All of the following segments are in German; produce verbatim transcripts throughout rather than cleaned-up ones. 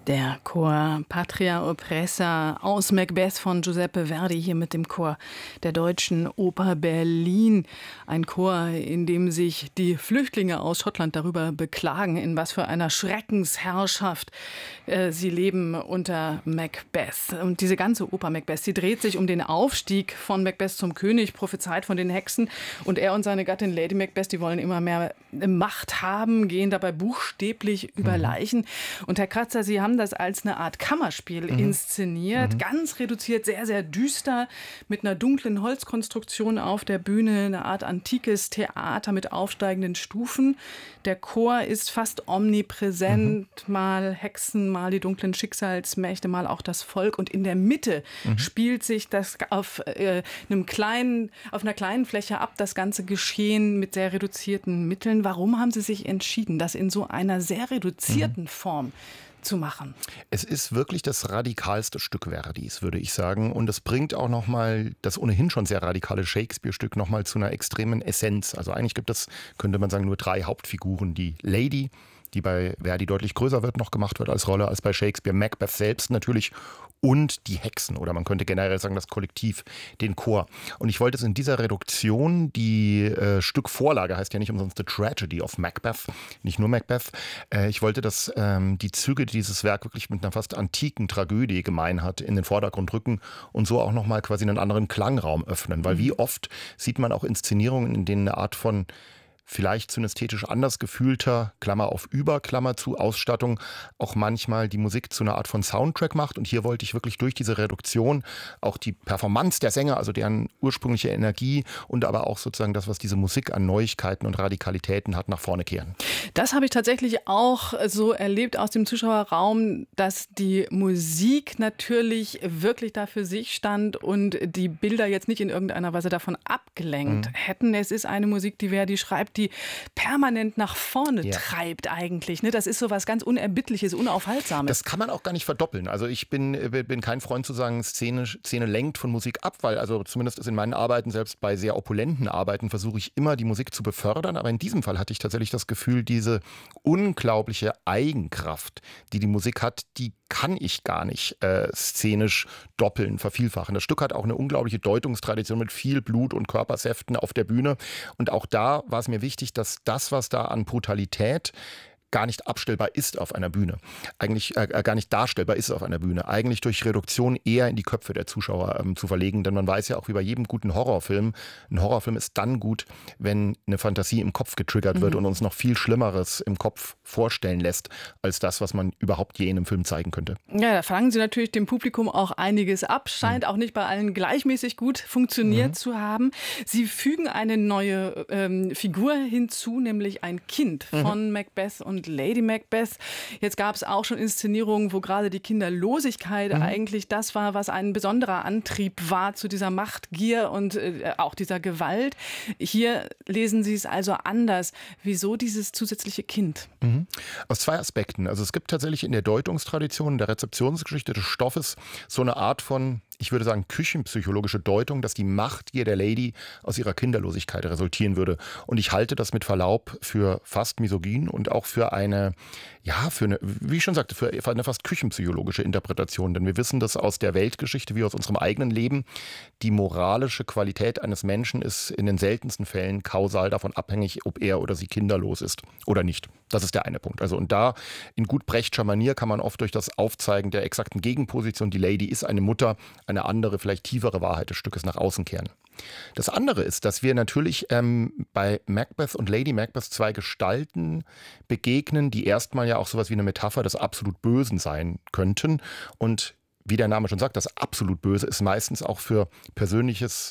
Der Chor Patria Oppressa aus Macbeth von Giuseppe Verdi hier mit dem Chor der Deutschen Oper Berlin. Ein Chor, in dem sich die Flüchtlinge aus Schottland darüber beklagen, in was für einer Schreckensherrschaft äh, sie leben unter Macbeth. Und diese ganze Oper Macbeth, sie dreht sich um den Aufstieg von Macbeth zum König, prophezeit von den Hexen. Und er und seine Gattin Lady Macbeth, die wollen immer mehr Macht haben, gehen dabei buchstäblich über mhm. Leichen. Und Herr Kratzer, Sie haben das als eine Art Kammerspiel mhm. inszeniert, mhm. ganz reduziert, sehr, sehr düster, mit einer dunklen Holzkonstruktion auf der Bühne, eine Art antikes Theater mit aufsteigenden Stufen. Der Chor ist fast omnipräsent, mhm. mal Hexen, mal die dunklen Schicksalsmächte, mal auch das Volk. Und in der Mitte mhm. spielt sich das auf, äh, einem kleinen, auf einer kleinen Fläche ab, das ganze Geschehen mit sehr reduzierten Mitteln. Warum haben Sie sich entschieden, das in so einer sehr reduzierten mhm. Form zu machen? Es ist wirklich das radikalste Stück Verdis, würde ich sagen. Und es bringt auch nochmal das ohnehin schon sehr radikale Shakespeare-Stück nochmal zu einer extremen Essenz. Also eigentlich gibt es, könnte man sagen, nur drei Hauptfiguren. Die Lady, die bei Verdi deutlich größer wird, noch gemacht wird als Rolle als bei Shakespeare. Macbeth selbst natürlich. Und die Hexen, oder man könnte generell sagen, das Kollektiv, den Chor. Und ich wollte es in dieser Reduktion, die äh, Stückvorlage heißt ja nicht umsonst The Tragedy of Macbeth, nicht nur Macbeth. Äh, ich wollte, dass ähm, die Züge, die dieses Werk wirklich mit einer fast antiken Tragödie gemein hat, in den Vordergrund rücken und so auch nochmal quasi einen anderen Klangraum öffnen. Weil wie oft sieht man auch Inszenierungen, in denen eine Art von vielleicht synästhetisch anders gefühlter, Klammer auf über, Klammer zu, Ausstattung, auch manchmal die Musik zu einer Art von Soundtrack macht. Und hier wollte ich wirklich durch diese Reduktion auch die Performance der Sänger, also deren ursprüngliche Energie und aber auch sozusagen das, was diese Musik an Neuigkeiten und Radikalitäten hat, nach vorne kehren. Das habe ich tatsächlich auch so erlebt aus dem Zuschauerraum, dass die Musik natürlich wirklich da für sich stand und die Bilder jetzt nicht in irgendeiner Weise davon abgelenkt mhm. hätten. Es ist eine Musik, die Verdi schreibt, die permanent nach vorne ja. treibt eigentlich. Ne? Das ist so was ganz Unerbittliches, Unaufhaltsames. Das kann man auch gar nicht verdoppeln. Also ich bin, bin kein Freund zu sagen, Szene, Szene lenkt von Musik ab, weil also zumindest ist in meinen Arbeiten, selbst bei sehr opulenten Arbeiten, versuche ich immer die Musik zu befördern. Aber in diesem Fall hatte ich tatsächlich das Gefühl, diese unglaubliche Eigenkraft, die die Musik hat, die kann ich gar nicht äh, szenisch doppeln, vervielfachen. Das Stück hat auch eine unglaubliche Deutungstradition mit viel Blut und Körpersäften auf der Bühne. Und auch da war es mir wichtig, dass das, was da an Brutalität gar nicht abstellbar ist auf einer Bühne, eigentlich äh, gar nicht darstellbar ist auf einer Bühne, eigentlich durch Reduktion eher in die Köpfe der Zuschauer ähm, zu verlegen. Denn man weiß ja auch, wie bei jedem guten Horrorfilm, ein Horrorfilm ist dann gut, wenn eine Fantasie im Kopf getriggert wird mhm. und uns noch viel Schlimmeres im Kopf vorstellen lässt, als das, was man überhaupt je in einem Film zeigen könnte. Ja, da fangen Sie natürlich dem Publikum auch einiges ab. Scheint mhm. auch nicht bei allen gleichmäßig gut funktioniert mhm. zu haben. Sie fügen eine neue ähm, Figur hinzu, nämlich ein Kind mhm. von Macbeth und Lady Macbeth. Jetzt gab es auch schon Inszenierungen, wo gerade die Kinderlosigkeit mhm. eigentlich das war, was ein besonderer Antrieb war zu dieser Machtgier und äh, auch dieser Gewalt. Hier lesen Sie es also anders. Wieso dieses zusätzliche Kind? Mhm. Aus zwei Aspekten. Also es gibt tatsächlich in der Deutungstradition, der Rezeptionsgeschichte des Stoffes so eine Art von, ich würde sagen, küchenpsychologische Deutung, dass die Machtgier der Lady aus ihrer Kinderlosigkeit resultieren würde. Und ich halte das mit Verlaub für fast misogyn und auch für eine, ja, für eine, wie ich schon sagte, für eine fast küchenpsychologische Interpretation. Denn wir wissen das aus der Weltgeschichte wie aus unserem eigenen Leben. Die moralische Qualität eines Menschen ist in den seltensten Fällen kausal davon abhängig, ob er oder sie kinderlos ist oder nicht. Das ist der eine Punkt. Also und da in gut Brechtscher Manier kann man oft durch das Aufzeigen der exakten Gegenposition, die Lady ist eine Mutter, eine andere, vielleicht tiefere Wahrheit des Stückes nach außen kehren. Das andere ist, dass wir natürlich ähm, bei Macbeth und Lady Macbeth zwei Gestalten begegnen, die erstmal ja auch sowas wie eine Metapher des absolut Bösen sein könnten. Und wie der Name schon sagt, das absolut Böse ist meistens auch für persönliches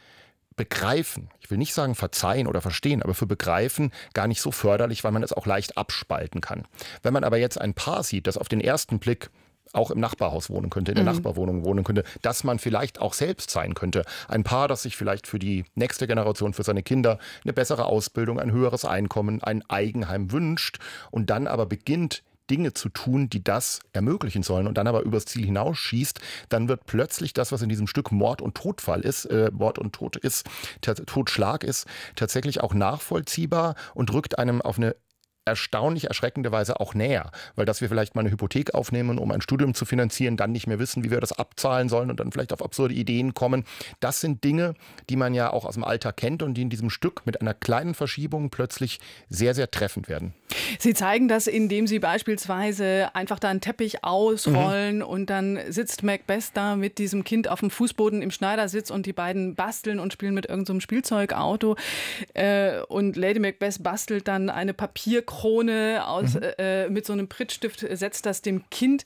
Begreifen, ich will nicht sagen verzeihen oder verstehen, aber für Begreifen gar nicht so förderlich, weil man es auch leicht abspalten kann. Wenn man aber jetzt ein Paar sieht, das auf den ersten Blick auch im Nachbarhaus wohnen könnte, in der mhm. Nachbarwohnung wohnen könnte, dass man vielleicht auch selbst sein könnte. Ein Paar, das sich vielleicht für die nächste Generation, für seine Kinder eine bessere Ausbildung, ein höheres Einkommen, ein Eigenheim wünscht und dann aber beginnt, Dinge zu tun, die das ermöglichen sollen und dann aber übers Ziel hinausschießt, dann wird plötzlich das, was in diesem Stück Mord und Todfall ist, äh, Mord und Tod ist, Totschlag ist, tatsächlich auch nachvollziehbar und rückt einem auf eine erstaunlich erschreckenderweise auch näher, weil dass wir vielleicht mal eine Hypothek aufnehmen, um ein Studium zu finanzieren, dann nicht mehr wissen, wie wir das abzahlen sollen und dann vielleicht auf absurde Ideen kommen. Das sind Dinge, die man ja auch aus dem Alltag kennt und die in diesem Stück mit einer kleinen Verschiebung plötzlich sehr, sehr treffend werden. Sie zeigen das, indem Sie beispielsweise einfach da einen Teppich ausrollen mhm. und dann sitzt Macbeth da mit diesem Kind auf dem Fußboden im Schneidersitz und die beiden basteln und spielen mit irgendeinem so Spielzeugauto. Äh, und Lady Macbeth bastelt dann eine Papierkrone aus, mhm. äh, mit so einem Prittstift, setzt das dem Kind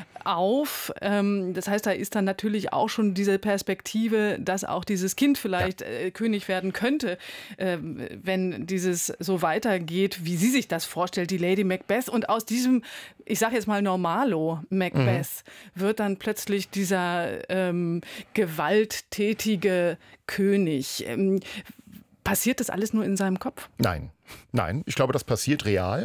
auf. Ähm, das heißt, da ist dann natürlich auch schon diese Perspektive, dass auch dieses Kind vielleicht ja. äh, König werden könnte, äh, wenn dieses so weitergeht, wie sie sich das vorstellt, die Lady Macbeth. Und aus diesem, ich sage jetzt mal Normalo Macbeth, mhm. wird dann plötzlich dieser ähm, gewalttätige König. Ähm, passiert das alles nur in seinem Kopf? Nein. Nein, ich glaube, das passiert real.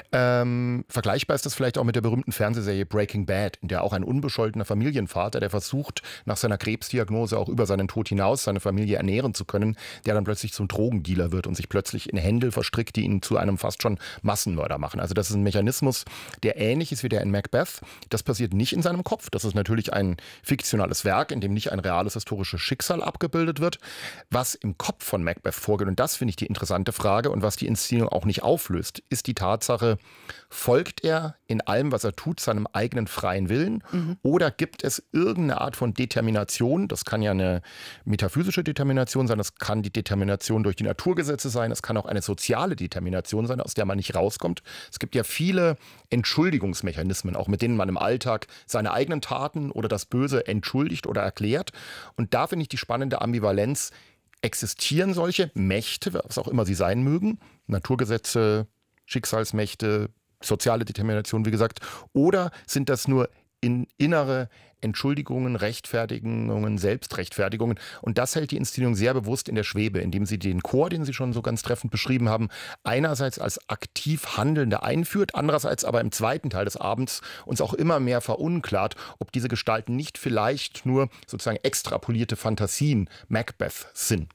Ähm, vergleichbar ist das vielleicht auch mit der berühmten Fernsehserie Breaking Bad, in der auch ein unbescholtener Familienvater, der versucht, nach seiner Krebsdiagnose auch über seinen Tod hinaus seine Familie ernähren zu können, der dann plötzlich zum Drogendealer wird und sich plötzlich in Händel verstrickt, die ihn zu einem fast schon Massenmörder machen. Also das ist ein Mechanismus, der ähnlich ist wie der in Macbeth. Das passiert nicht in seinem Kopf. Das ist natürlich ein fiktionales Werk, in dem nicht ein reales historisches Schicksal abgebildet wird. Was im Kopf von Macbeth vorgeht, und das finde ich die interessante Frage und was die Inszenierung auch nicht auflöst, ist die Tatsache, folgt er in allem, was er tut, seinem eigenen freien Willen mhm. oder gibt es irgendeine Art von Determination? Das kann ja eine metaphysische Determination sein, das kann die Determination durch die Naturgesetze sein, es kann auch eine soziale Determination sein, aus der man nicht rauskommt. Es gibt ja viele Entschuldigungsmechanismen, auch mit denen man im Alltag seine eigenen Taten oder das Böse entschuldigt oder erklärt. Und da finde ich die spannende Ambivalenz. Existieren solche Mächte, was auch immer sie sein mögen, Naturgesetze, Schicksalsmächte, soziale Determination, wie gesagt, oder sind das nur in innere Entschuldigungen, Rechtfertigungen, Selbstrechtfertigungen? Und das hält die Inszenierung sehr bewusst in der Schwebe, indem sie den Chor, den Sie schon so ganz treffend beschrieben haben, einerseits als aktiv Handelnde einführt, andererseits aber im zweiten Teil des Abends uns auch immer mehr verunklart, ob diese Gestalten nicht vielleicht nur sozusagen extrapolierte Fantasien Macbeth sind.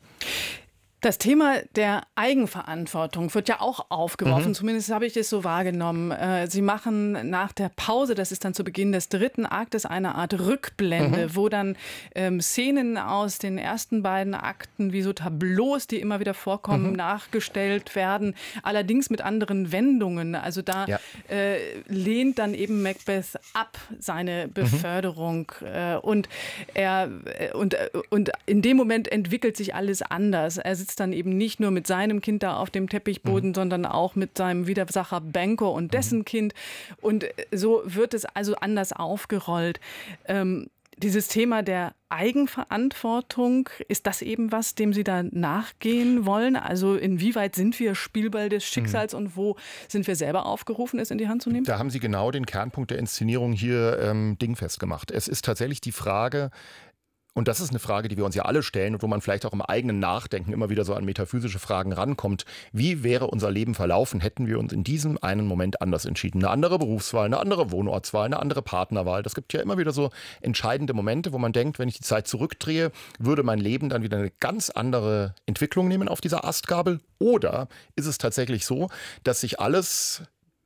Das Thema der Eigenverantwortung wird ja auch aufgeworfen, Mhm. zumindest habe ich es so wahrgenommen. Sie machen nach der Pause, das ist dann zu Beginn des dritten Aktes, eine Art Rückblende, mhm. wo dann ähm, Szenen aus den ersten beiden Akten wie so Tableaus, die immer wieder vorkommen, mhm. nachgestellt werden, allerdings mit anderen Wendungen. Also da ja. äh, lehnt dann eben Macbeth ab, seine Beförderung. Mhm. Äh, und, er, und, und in dem Moment entwickelt sich alles anders. Er sitzt dann eben nicht nur mit seinem Kind da auf dem Teppichboden, mhm. sondern auch mit seinem Widersacher Banquo und dessen mhm. Kind. Und so wird es also anders aufgerollt. Ähm, dieses Thema der Eigenverantwortung, ist das eben was, dem Sie da nachgehen wollen? Also inwieweit sind wir Spielball des Schicksals mhm. und wo sind wir selber aufgerufen, es in die Hand zu nehmen? Da haben Sie genau den Kernpunkt der Inszenierung hier ähm, dingfest gemacht. Es ist tatsächlich die Frage, und das ist eine Frage, die wir uns ja alle stellen und wo man vielleicht auch im eigenen Nachdenken immer wieder so an metaphysische Fragen rankommt. Wie wäre unser Leben verlaufen, hätten wir uns in diesem einen Moment anders entschieden? Eine andere Berufswahl, eine andere Wohnortswahl, eine andere Partnerwahl. Das gibt ja immer wieder so entscheidende Momente, wo man denkt, wenn ich die Zeit zurückdrehe, würde mein Leben dann wieder eine ganz andere Entwicklung nehmen auf dieser Astgabel? Oder ist es tatsächlich so, dass sich alles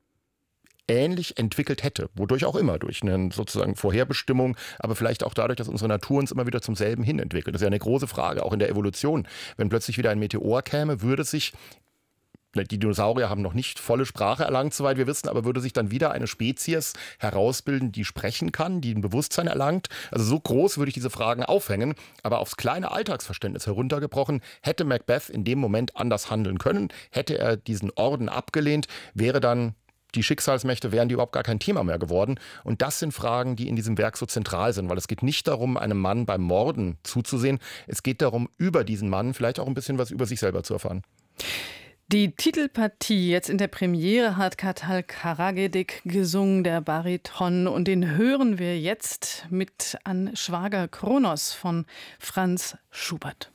ähnlich entwickelt hätte, wodurch auch immer, durch eine sozusagen Vorherbestimmung, aber vielleicht auch dadurch, dass unsere Natur uns immer wieder zum selben hin entwickelt. Das ist ja eine große Frage, auch in der Evolution. Wenn plötzlich wieder ein Meteor käme, würde sich, die Dinosaurier haben noch nicht volle Sprache erlangt, soweit wir wissen, aber würde sich dann wieder eine Spezies herausbilden, die sprechen kann, die ein Bewusstsein erlangt. Also so groß würde ich diese Fragen aufhängen, aber aufs kleine Alltagsverständnis heruntergebrochen, hätte Macbeth in dem Moment anders handeln können, hätte er diesen Orden abgelehnt, wäre dann die Schicksalsmächte, wären die überhaupt gar kein Thema mehr geworden. Und das sind Fragen, die in diesem Werk so zentral sind, weil es geht nicht darum, einem Mann beim Morden zuzusehen. Es geht darum, über diesen Mann vielleicht auch ein bisschen was über sich selber zu erfahren. Die Titelpartie jetzt in der Premiere hat Kartal Karagedik gesungen, der Bariton. Und den hören wir jetzt mit an Schwager Kronos von Franz Schubert.